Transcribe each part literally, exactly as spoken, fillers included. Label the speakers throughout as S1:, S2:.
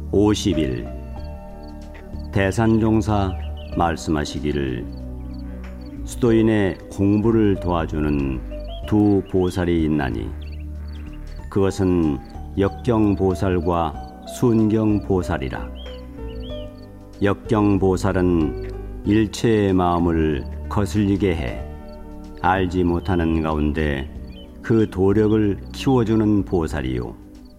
S1: 오십 일 대산종사 말씀하시기를 수도인의 공부를 도와주는 두 보살이 있나니 그것은 역경보살과 순경보살이라. 역경보살은 일체의 마음을 거슬리게 해 알지 못하는 가운데 그 도력을 키워주는 보살이요,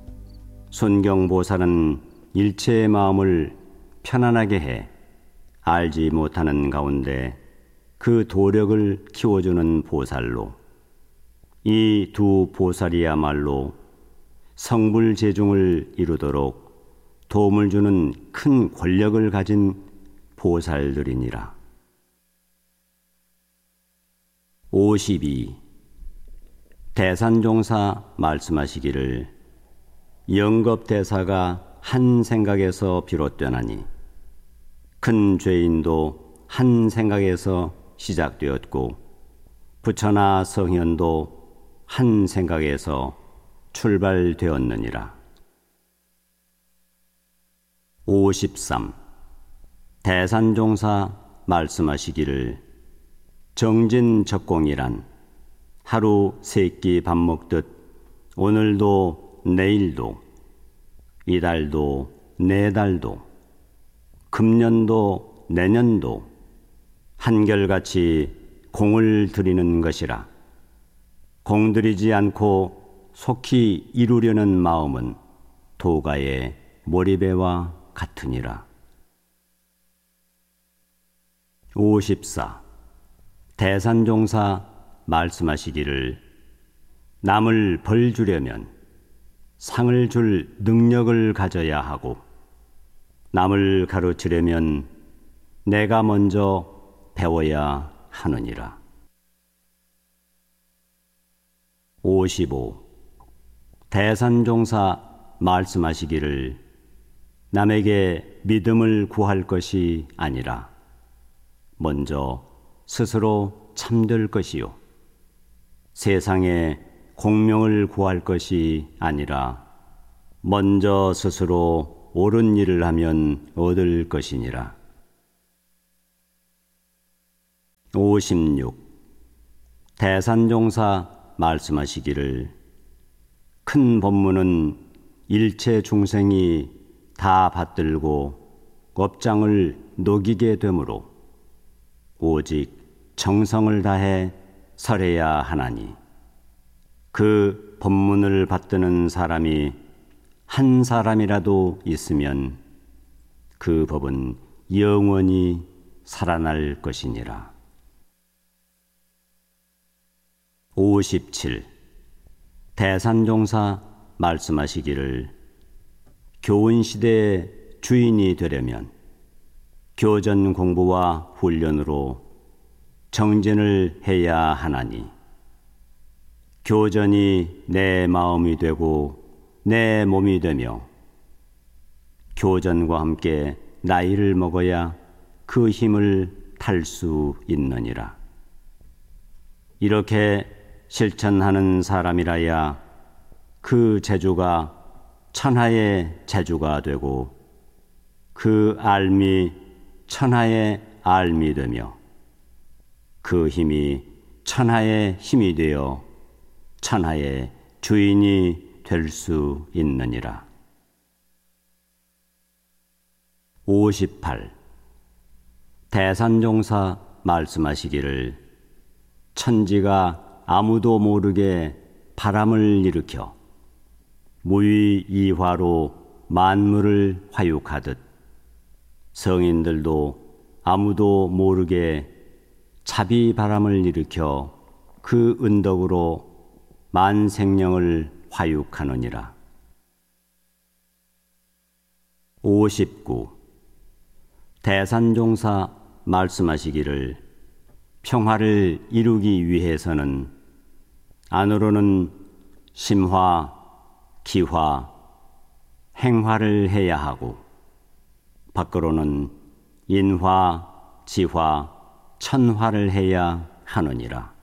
S1: 순경보살은 일체의 마음을 편안하게 해 알지 못하는 가운데 그 도력을 키워주는 보살로, 이 두 보살이야말로 성불재중을 이루도록 도움을 주는 큰 권력을 가진 보살들이니라. 오십이 대산종사 말씀하시기를 영겁대사가 한 생각에서 비롯되나니 큰 죄인도 한 생각에서 시작되었고 부처나 성현도 한 생각에서 출발되었느니라. 오십삼 대산종사 말씀하시기를 정진적공이란 하루 세 끼 밥 먹듯 오늘도 내일도 이달도 내달도 금년도 내년도 한결같이 공을 들이는 것이라. 공들이지 않고 속히 이루려는 마음은 도가의 몰입애와 같으니라. 오십사 대산종사 말씀하시기를 남을 벌 주려면 상을 줄 능력을 가져야 하고 남을 가르치려면 내가 먼저 배워야 하느니라. 오십오 대산종사 말씀하시기를 남에게 믿음을 구할 것이 아니라 먼저 스스로 참될 것이요, 세상에 공명을 구할 것이 아니라 먼저 스스로 옳은 일을 하면 얻을 것이니라. 오십육 대산종사 말씀하시기를 큰 법문은 일체 중생이 다 받들고 업장을 녹이게 되므로 오직 정성을 다해 설해야 하나니 그 법문을 받드는 사람이 한 사람이라도 있으면 그 법은 영원히 살아날 것이니라. 오십칠 대산종사 말씀하시기를 교훈시대의 주인이 되려면 교전 공부와 훈련으로 정진을 해야 하나니 교전이 내 마음이 되고 내 몸이 되며 교전과 함께 나이를 먹어야 그 힘을 탈 수 있느니라. 이렇게 실천하는 사람이라야 그 재주가 천하의 재주가 되고 그 알미 천하의 알미 되며 그 힘이 천하의 힘이 되어 천하의 주인이 될 수 있느니라. 오십팔 대산종사 말씀하시기를 천지가 아무도 모르게 바람을 일으켜 무위이화로 만물을 화육하듯 성인들도 아무도 모르게 자비바람을 일으켜 그 은덕으로 만생령을 화육하느니라. 오십구 대산종사 말씀하시기를 평화를 이루기 위해서는 안으로는 심화, 기화, 행화를 해야 하고 밖으로는 인화, 지화, 천화를 해야 하느니라.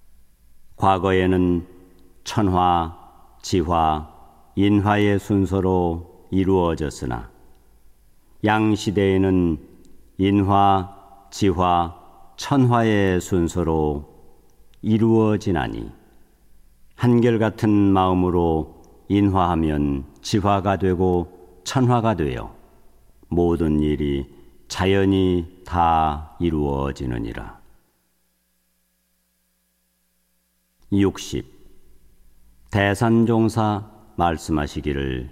S1: 과거에는 천화, 지화, 인화의 순서로 이루어졌으나 양시대에는 인화, 지화, 천화의 순서로 이루어지나니 한결같은 마음으로 인화하면 지화가 되고 천화가 되어 모든 일이 자연히 다 이루어지느니라. 육십. 대산종사 말씀하시기를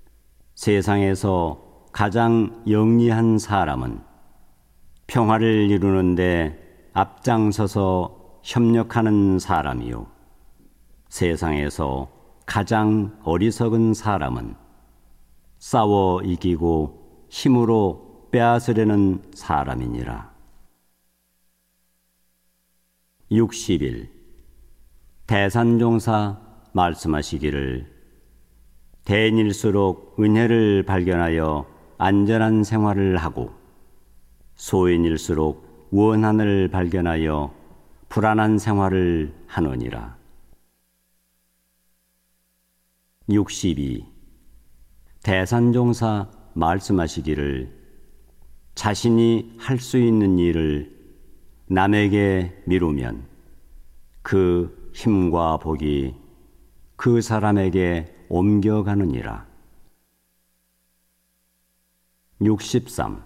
S1: 세상에서 가장 영리한 사람은 평화를 이루는데 앞장서서 협력하는 사람이요, 세상에서 가장 어리석은 사람은 싸워 이기고 힘으로 빼앗으려는 사람이니라. 육십일. 대산종사 말씀하시기를 대인일수록 은혜를 발견하여 안전한 생활을 하고 소인일수록 원한을 발견하여 불안한 생활을 하느니라. 육십이. 대산종사 말씀하시기를 자신이 할 수 있는 일을 남에게 미루면 그 힘과 복이 그 사람에게 옮겨가느니라. 육십삼.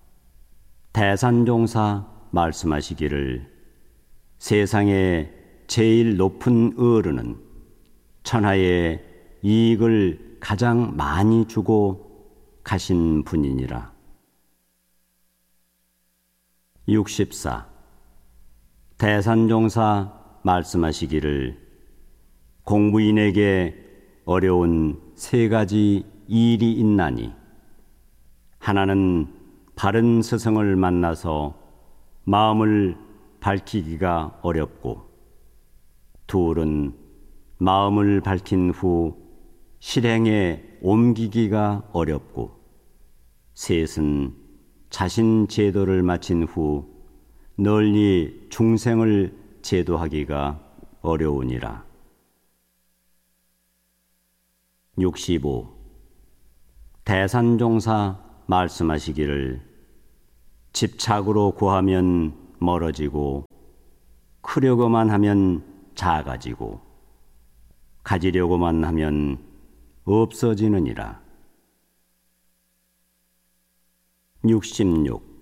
S1: 대산종사 말씀하시기를 세상에 제일 높은 어른은 천하에 이익을 가장 많이 주고 가신 분이니라. 육십사. 대산종사 말씀하시기를 공부인에게 어려운 세 가지 일이 있나니 하나는 바른 스승을 만나서 마음을 밝히기가 어렵고, 둘은 마음을 밝힌 후 실행에 옮기기가 어렵고, 셋은 자신 제도를 마친 후 널리 중생을 제도하기가 어려우니라. 육십오. 대산종사 말씀하시기를 집착으로 구하면 멀어지고 크려고만 하면 작아지고 가지려고만 하면 없어지느니라. 육십육.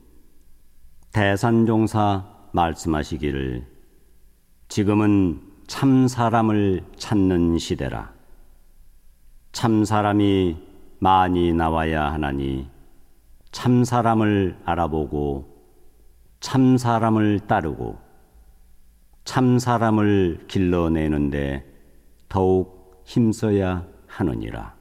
S1: 대산종사 말씀하시기를 지금은 참 사람을 찾는 시대라. 참 사람이 많이 나와야 하나니 참 사람을 알아보고 참 사람을 따르고 참 사람을 길러내는데 더욱 힘써야 하느니라.